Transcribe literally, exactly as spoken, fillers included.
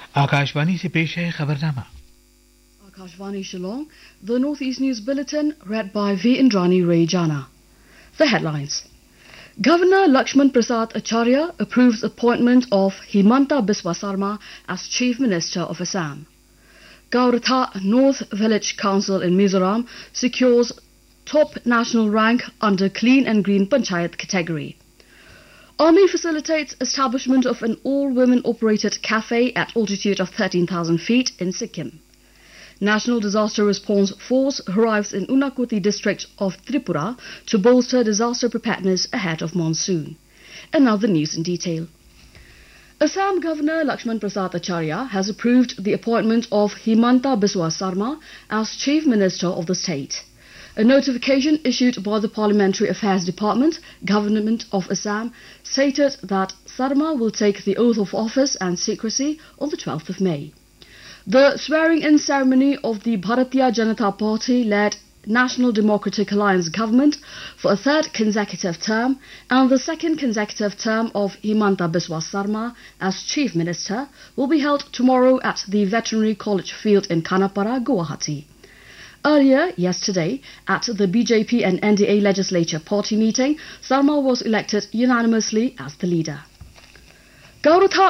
आकाशवाणी से पेश है खबरनामा। Akashvani Shillong, the Northeast News Bulletin, read by V. Indrani Rayjana. The headlines. Governor Lakshman Prasad Acharya approves appointment of Himanta Biswa Sarma as Chief Minister of Assam. Gauratha North Village Council in Mizoram secures top national rank under Clean and Green Panchayat category. Army facilitates establishment of an all-women operated cafe at altitude of thirteen thousand feet in Sikkim. National Disaster Response Force arrives in Unakoti district of Tripura to bolster disaster preparedness ahead of monsoon. And now the news in detail. Assam Governor Lakshman Prasad Acharya has approved the appointment of Himanta Biswa Sarma as Chief Minister of the state. A notification issued by the Parliamentary Affairs Department, Government of Assam, stated that Sarma will take the oath of office and secrecy on the twelfth of May. The swearing-in ceremony of the Bharatiya Janata Party-led National Democratic Alliance government for a third consecutive term and the second consecutive term of Himanta Biswa Sarma as Chief Minister will be held tomorrow at the Veterinary College Field in Khanapara, Guwahati. Earlier, yesterday, at the B J P and N D A legislature party meeting, Sarma was elected unanimously as the leader. Gauratha